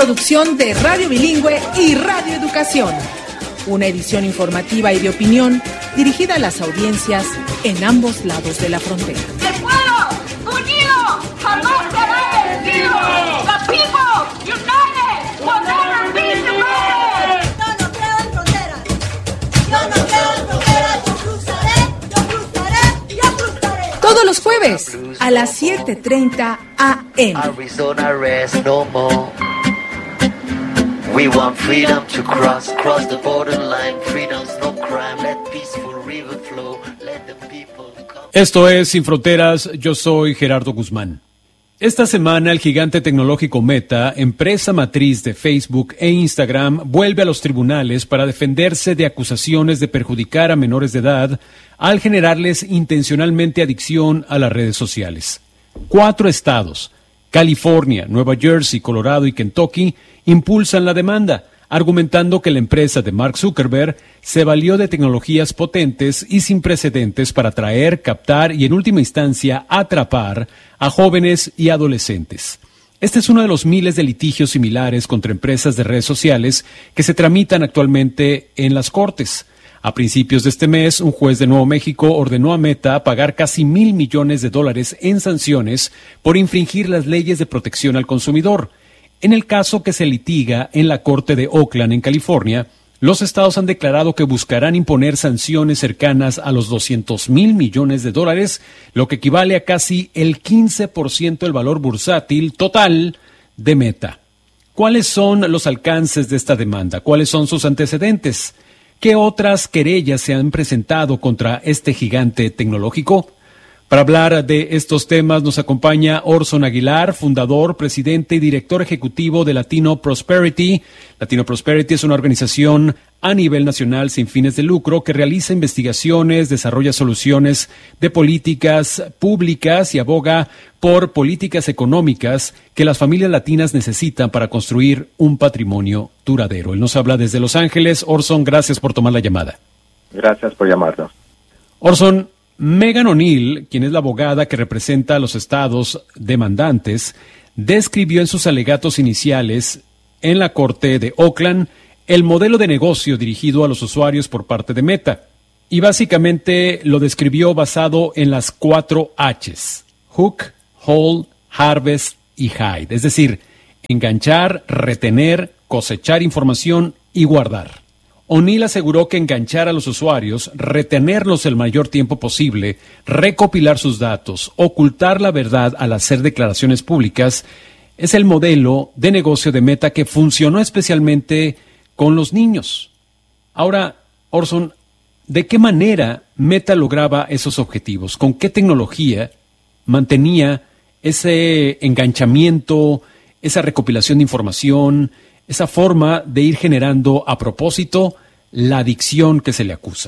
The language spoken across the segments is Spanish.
producción de Radio Bilingüe y Radio Educación. Una edición informativa y de opinión dirigida a las audiencias en ambos lados de la frontera. ¡El pueblo unido jamás será vencido! ¡The people united will never be defeated! Yo no creo en fronteras. Yo no creo en fronteras. Yo cruzaré, yo cruzaré, yo cruzaré. Todos los jueves a las 7:30 a.m. Arizona rest no more. We want freedom to cross the borderline. Freedom's no crime. Let peaceful river flow. Let the people come. Esto es Sin Fronteras, yo soy Gerardo Guzmán. Esta semana el gigante tecnológico Meta, empresa matriz de Facebook e Instagram, vuelve a los tribunales para defenderse de acusaciones de perjudicar a menores de edad al generarles intencionalmente adicción a las redes sociales. 4 estados, California, Nueva Jersey, Colorado y Kentucky, impulsan la demanda, argumentando que la empresa de Mark Zuckerberg se valió de tecnologías potentes y sin precedentes para atraer, captar y en última instancia atrapar a jóvenes y adolescentes. Este es uno de los miles de litigios similares contra empresas de redes sociales que se tramitan actualmente en las cortes. A principios de este mes, un juez de Nuevo México ordenó a Meta pagar casi $1,000 millones en sanciones por infringir las leyes de protección al consumidor. En el caso que se litiga en la Corte de Oakland, en California, los estados han declarado que buscarán imponer sanciones cercanas a los $200,000 millones, lo que equivale a casi el 15% del valor bursátil total de Meta. ¿Cuáles son los alcances de esta demanda? ¿Cuáles son sus antecedentes? ¿Qué otras querellas se han presentado contra este gigante tecnológico? Para hablar de estos temas nos acompaña Orson Aguilar, fundador, presidente y director ejecutivo de Latino Prosperity. Latino Prosperity es una organización a nivel nacional sin fines de lucro que realiza investigaciones, desarrolla soluciones de políticas públicas y aboga por políticas económicas que las familias latinas necesitan para construir un patrimonio duradero. Él nos habla desde Los Ángeles. Orson, gracias por tomar la llamada. Gracias por llamarnos. Orson, Megan O'Neill, quien es la abogada que representa a los estados demandantes, describió en sus alegatos iniciales en la Corte de Oakland el modelo de negocio dirigido a los usuarios por parte de Meta. Y básicamente lo describió basado en las 4 H's: hook, hold, harvest y hide. Es decir, enganchar, retener, cosechar información y guardar. O'Neill aseguró que enganchar a los usuarios, retenerlos el mayor tiempo posible, recopilar sus datos, ocultar la verdad al hacer declaraciones públicas, es el modelo de negocio de Meta que funcionó especialmente con los niños. Ahora, Orson, ¿de qué manera Meta lograba esos objetivos? ¿Con qué tecnología mantenía ese enganchamiento, esa recopilación de información, esa forma de ir generando a propósito la adicción que se le acusa?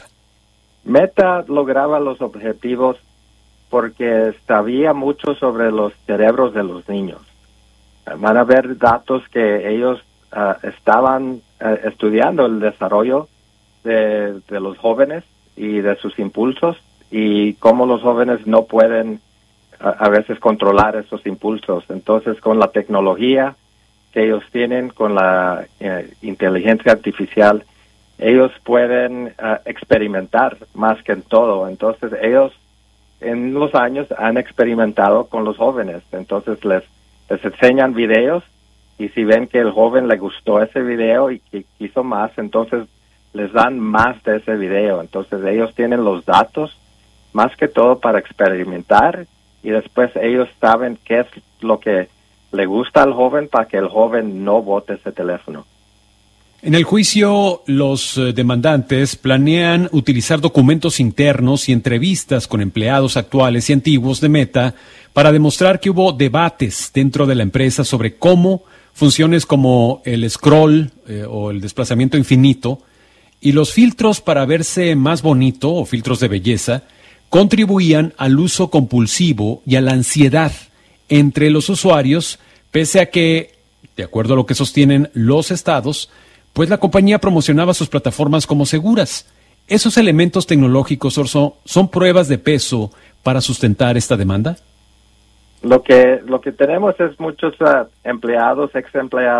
Meta lograba los objetivos porque sabía mucho sobre los cerebros de los niños. Van a haber datos que ellos estaban estudiando el desarrollo de los jóvenes y de sus impulsos y cómo los jóvenes no pueden a veces controlar esos impulsos. Entonces, con la tecnología que ellos tienen, con la inteligencia artificial, ellos pueden experimentar más que en todo. Entonces, ellos en los años han experimentado con los jóvenes. Entonces, les enseñan videos y si ven que el joven le gustó ese video y que quiso más, entonces les dan más de ese video. Entonces, ellos tienen los datos más que todo para experimentar y después ellos saben qué es lo que le gusta al joven para que el joven no bote ese teléfono. En el juicio, los demandantes planean utilizar documentos internos y entrevistas con empleados actuales y antiguos de Meta para demostrar que hubo debates dentro de la empresa sobre cómo funciones como el scroll o el desplazamiento infinito y los filtros para verse más bonito o filtros de belleza contribuían al uso compulsivo y a la ansiedad entre los usuarios, pese a que, de acuerdo a lo que sostienen los estados, pues la compañía promocionaba sus plataformas como seguras. ¿Esos elementos tecnológicos, Orson, son pruebas de peso para sustentar esta demanda? Lo que tenemos es muchos empleados, ex empleados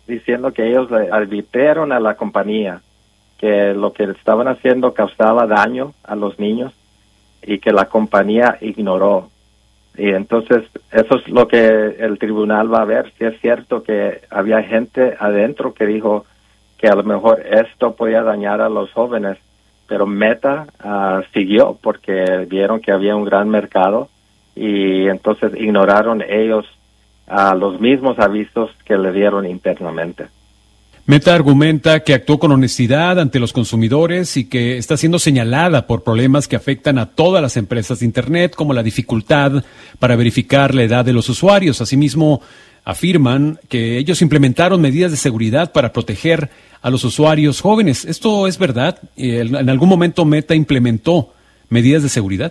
diciendo que ellos le advirtieron a la compañía que lo que estaban haciendo causaba daño a los niños y que la compañía ignoró. Y entonces eso es lo que el tribunal va a ver, si es cierto que había gente adentro que dijo que a lo mejor esto podía dañar a los jóvenes, pero Meta siguió porque vieron que había un gran mercado y entonces ignoraron ellos los mismos avisos que le dieron internamente. Meta argumenta que actuó con honestidad ante los consumidores y que está siendo señalada por problemas que afectan a todas las empresas de Internet, como la dificultad para verificar la edad de los usuarios. Asimismo, afirman que ellos implementaron medidas de seguridad para proteger a los usuarios jóvenes. ¿Esto es verdad? ¿En algún momento Meta implementó medidas de seguridad?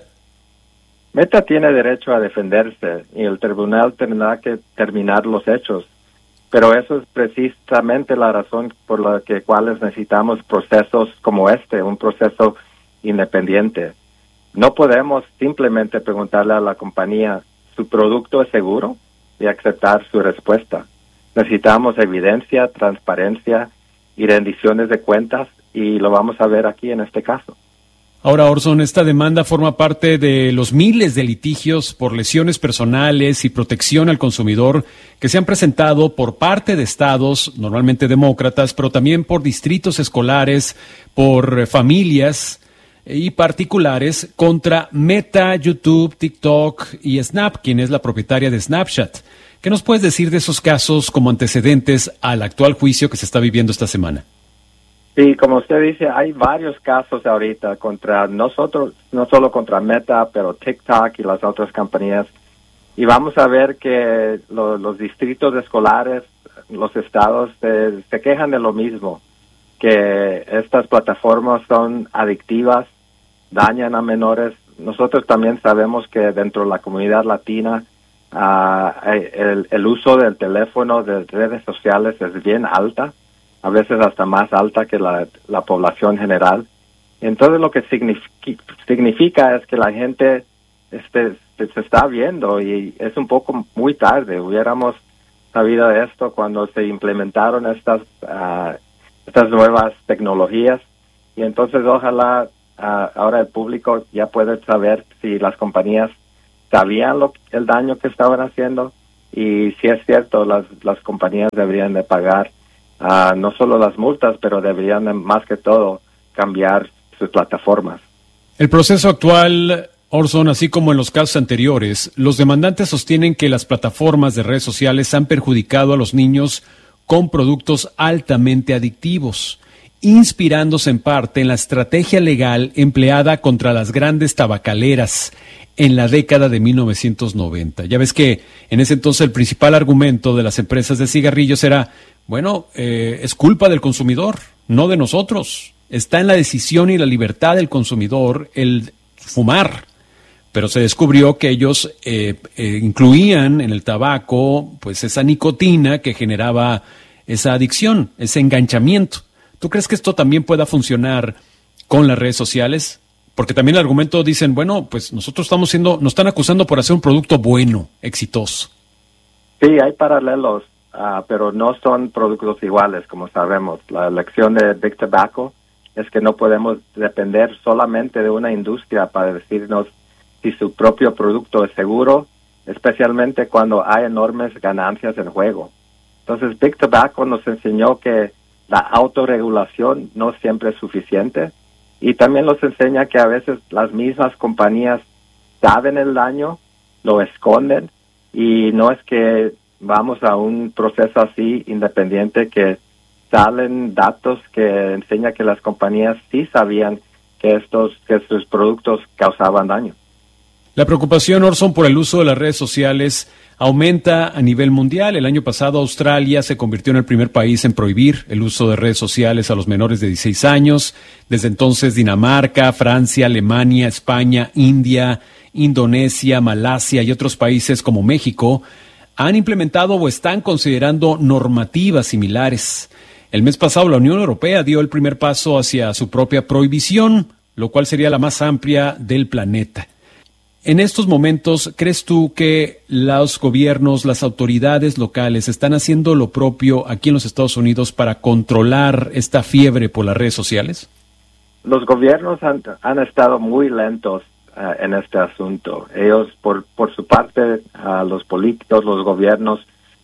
Meta tiene derecho a defenderse y el tribunal tendrá que terminar los hechos. Pero eso es precisamente la razón por la que cuales necesitamos procesos como este, un proceso independiente. No podemos simplemente preguntarle a la compañía, ¿su producto es seguro? Y aceptar su respuesta. Necesitamos evidencia, transparencia y rendiciones de cuentas, y lo vamos a ver aquí en este caso. Ahora, Orson, esta demanda forma parte de los miles de litigios por lesiones personales y protección al consumidor que se han presentado por parte de estados, normalmente demócratas, pero también por distritos escolares, por familias y particulares contra Meta, YouTube, TikTok y Snap, quien es la propietaria de Snapchat. ¿Qué nos puedes decir de esos casos como antecedentes al actual juicio que se está viviendo esta semana? Sí, como usted dice, hay varios casos ahorita contra nosotros, no solo contra Meta, pero TikTok y las otras compañías. Y vamos a ver que los distritos escolares, los estados, se quejan de lo mismo, que estas plataformas son adictivas, dañan a menores. Nosotros también sabemos que dentro de la comunidad latina el uso del teléfono, de redes sociales es bien alta, a veces hasta más alta que la población general. Entonces lo que significa es que la gente se está viendo y es un poco muy tarde. Hubiéramos sabido de esto cuando se implementaron estas nuevas tecnologías, y entonces ojalá ahora el público ya puede saber si las compañías sabían el daño que estaban haciendo, y si es cierto, las compañías deberían de pagar no solo las multas, pero deberían más que todo cambiar sus plataformas. El proceso actual, Orson, así como en los casos anteriores, los demandantes sostienen que las plataformas de redes sociales han perjudicado a los niños con productos altamente adictivos, inspirándose en parte en la estrategia legal empleada contra las grandes tabacaleras en la década de 1990. Ya ves que en ese entonces el principal argumento de las empresas de cigarrillos era, es culpa del consumidor, no de nosotros. Está en la decisión y la libertad del consumidor el fumar. Pero se descubrió que ellos incluían en el tabaco pues esa nicotina que generaba esa adicción, ese enganchamiento. ¿Tú crees que esto también pueda funcionar con las redes sociales? Porque también el argumento dicen, pues nosotros nos están acusando por hacer un producto bueno, exitoso. Sí, hay paralelos, pero no son productos iguales, como sabemos. La lección de Big Tobacco es que no podemos depender solamente de una industria para decirnos si su propio producto es seguro, especialmente cuando hay enormes ganancias en juego. Entonces, Big Tobacco nos enseñó que la autorregulación no siempre es suficiente, y también nos enseña que a veces las mismas compañías saben el daño, lo esconden, y no es que vamos a un proceso así independiente que salen datos que enseñan que las compañías sí sabían que sus productos causaban daño. La preocupación, Orson, por el uso de las redes sociales aumenta a nivel mundial. El año pasado Australia se convirtió en el primer país en prohibir el uso de redes sociales a los menores de 16 años. Desde entonces Dinamarca, Francia, Alemania, España, India, Indonesia, Malasia y otros países como México han implementado o están considerando normativas similares. El mes pasado la Unión Europea dio el primer paso hacia su propia prohibición, lo cual sería la más amplia del planeta. En estos momentos, ¿crees tú que los gobiernos, las autoridades locales están haciendo lo propio aquí en los Estados Unidos para controlar esta fiebre por las redes sociales? Los gobiernos han estado muy lentos en este asunto. Ellos, por su parte, los políticos, los gobiernos,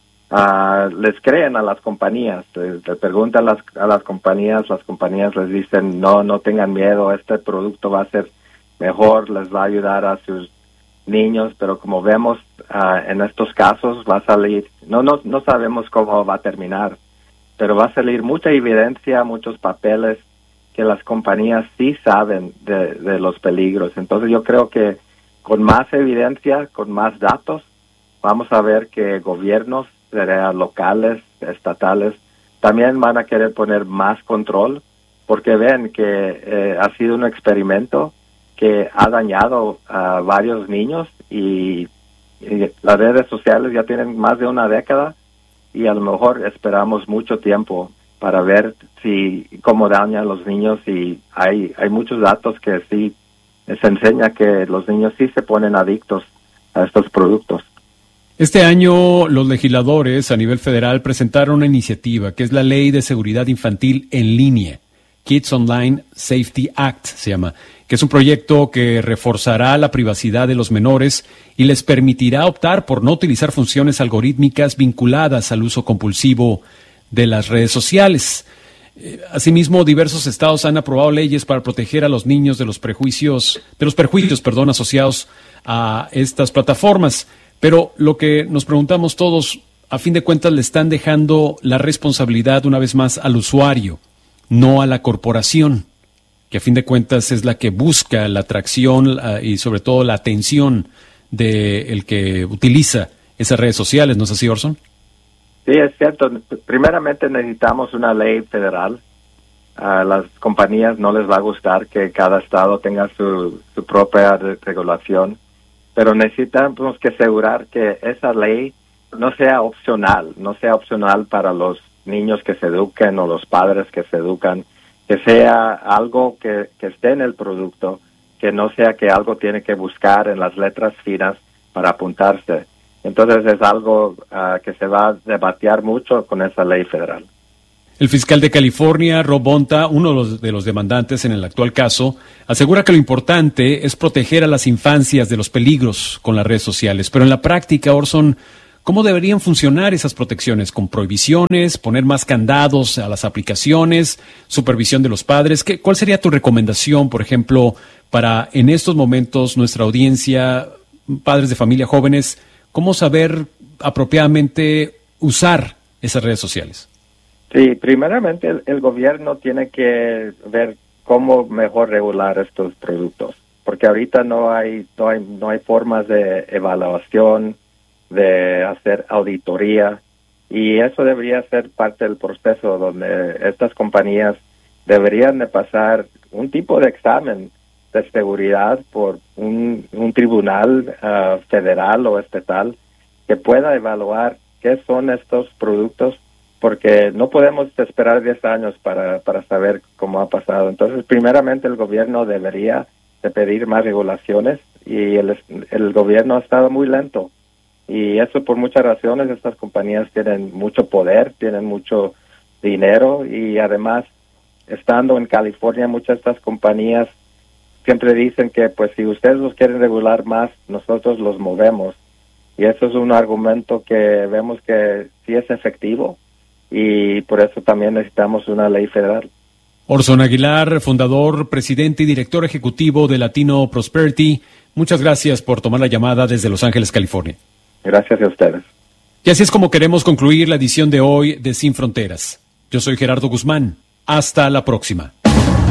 les creen a las compañías. Le preguntan a las compañías les dicen, no tengan miedo, este producto va a ser mejor, les va a ayudar a sus niños, pero como vemos en estos casos va a salir, no sabemos cómo va a terminar, pero va a salir mucha evidencia, muchos papeles que las compañías sí saben de los peligros. Entonces yo creo que con más evidencia, con más datos, vamos a ver que gobiernos locales, estatales, también van a querer poner más control, porque ven que ha sido un experimento que ha dañado a varios niños y las redes sociales ya tienen más de una década y a lo mejor esperamos mucho tiempo para ver cómo daña a los niños, y hay muchos datos que sí se enseña que los niños sí se ponen adictos a estos productos. Este año los legisladores a nivel federal presentaron una iniciativa que es la Ley de Seguridad Infantil en Línea, Kids Online Safety Act se llama, que es un proyecto que reforzará la privacidad de los menores y les permitirá optar por no utilizar funciones algorítmicas vinculadas al uso compulsivo de las redes sociales. Asimismo, diversos estados han aprobado leyes para proteger a los niños de los perjuicios asociados a estas plataformas. Pero lo que nos preguntamos todos, a fin de cuentas, le están dejando la responsabilidad una vez más al usuario, no a la corporación, que a fin de cuentas es la que busca la atracción y sobre todo la atención del que utiliza esas redes sociales, ¿no es así, Orson? Sí, es cierto. Primeramente necesitamos una ley federal. A las compañías no les va a gustar que cada estado tenga su propia regulación, pero necesitamos que asegurar que esa ley no sea opcional para los niños que se eduquen o los padres que se educan, que sea algo que esté en el producto, que no sea que algo tiene que buscar en las letras finas para apuntarse. Entonces es algo que se va a debatir mucho con esa ley federal. El fiscal de California, Rob Bonta, uno de los demandantes en el actual caso, asegura que lo importante es proteger a las infancias de los peligros con las redes sociales. Pero en la práctica, Orson, ¿cómo deberían funcionar esas protecciones? ¿Con prohibiciones, poner más candados a las aplicaciones, supervisión de los padres? ¿Cuál sería tu recomendación, por ejemplo, para en estos momentos nuestra audiencia, padres de familia, jóvenes, cómo saber apropiadamente usar esas redes sociales? Sí, primeramente el gobierno tiene que ver cómo mejor regular estos productos, porque ahorita no hay formas de evaluación, de hacer auditoría, y eso debería ser parte del proceso donde estas compañías deberían de pasar un tipo de examen de seguridad por un tribunal federal o estatal que pueda evaluar qué son estos productos, porque no podemos esperar 10 años para saber cómo ha pasado. Entonces, primeramente el gobierno debería de pedir más regulaciones, y el gobierno ha estado muy lento. Y eso por muchas razones. Estas compañías tienen mucho poder, tienen mucho dinero, y además, estando en California, muchas de estas compañías siempre dicen que pues si ustedes los quieren regular más, nosotros los movemos. Y eso es un argumento que vemos que sí es efectivo, y por eso también necesitamos una ley federal. Orson Aguilar, fundador, presidente y director ejecutivo de Latino Prosperity, muchas gracias por tomar la llamada desde Los Ángeles, California. Gracias a ustedes. Y así es como queremos concluir la edición de hoy de Sin Fronteras. Yo soy Gerardo Guzmán. Hasta la próxima.